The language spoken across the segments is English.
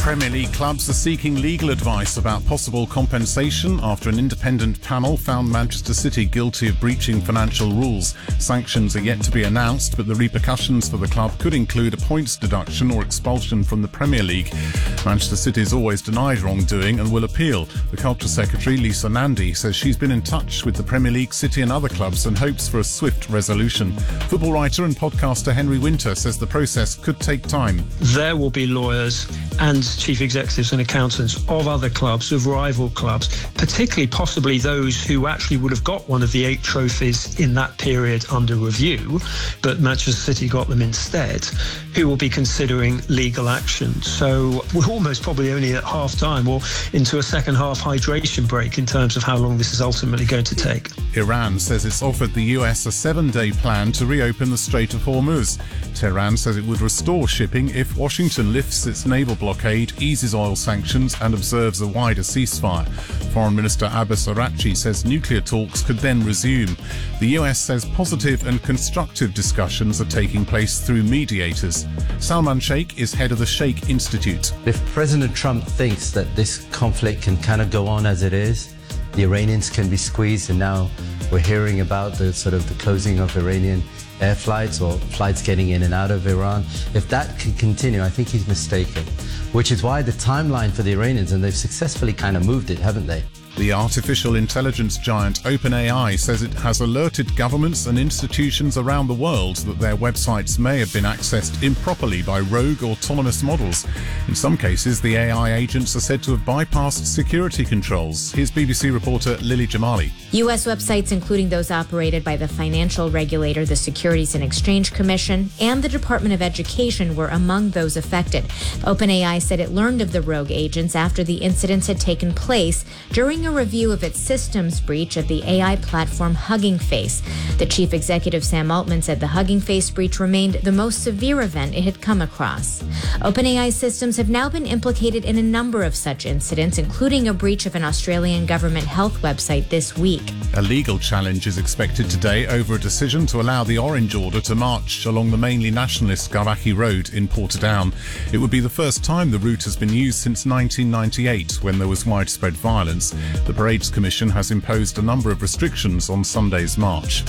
Premier League clubs are seeking legal advice about possible compensation after an independent panel found Manchester City guilty of breaching financial rules. Sanctions are yet to be announced, but the repercussions for the club could include a points deduction or expulsion from the Premier League. Manchester City has always denied wrongdoing and will appeal. The Culture Secretary, Lisa Nandy, says she's been in touch with the Premier League, City and other clubs and hopes for a swift resolution. Football writer and podcaster Henry Winter says the process could take time. There will be lawyers and chief executives and accountants of other clubs, of rival clubs, particularly possibly those who actually would have got one of the 8 trophies in that period under review, but Manchester City got them instead, who will be considering legal action. So we're almost probably only at half-time or into a second-half hydration break in terms of how long this is ultimately going to take. Iran says it's offered the US a 7-day plan to reopen the Strait of Hormuz. Tehran says it would restore shipping if Washington lifts its naval blockade, eases oil sanctions and observes a wider ceasefire. Foreign Minister Abbas Araghchi says nuclear talks could then resume. The US says positive and constructive discussions are taking place through mediators. Salman Sheikh is head of the Sheikh Institute. If President Trump thinks that this conflict can kind of go on as it is, the Iranians can be squeezed, and now we're hearing about the closing of Iranian air flights or flights getting in and out of Iran. If that can continue, I think he's mistaken, which is why the timeline for the Iranians, and they've successfully kind of moved it, haven't they? The artificial intelligence giant OpenAI says it has alerted governments and institutions around the world that their websites may have been accessed improperly by rogue autonomous models. In some cases, the AI agents are said to have bypassed security controls. Here's BBC reporter Lily Jamali. U.S. websites, including those operated by the financial regulator, the Securities and Exchange Commission, and the Department of Education, were among those affected. OpenAI said it learned of the rogue agents after the incidents had taken place during a review of its systems breach of the AI platform Hugging Face. The chief executive, Sam Altman, said the Hugging Face breach remained the most severe event it had come across. OpenAI systems have now been implicated in a number of such incidents, including a breach of an Australian government health website this week. A legal challenge is expected today over a decision to allow the Orange Order to march along the mainly nationalist Garaki Road in Portadown. It would be the first time the route has been used since 1998, when there was widespread violence. The Parades Commission has imposed a number of restrictions on Sunday's march.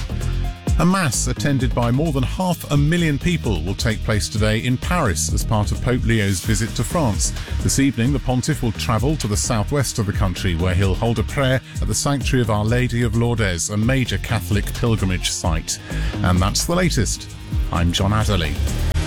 A mass attended by more than 500,000 people will take place today in Paris as part of Pope Leo's visit to France. This evening, the pontiff will travel to the southwest of the country, where he'll hold a prayer at the Sanctuary of Our Lady of Lourdes, a major Catholic pilgrimage site. And that's the latest. I'm John Adderley.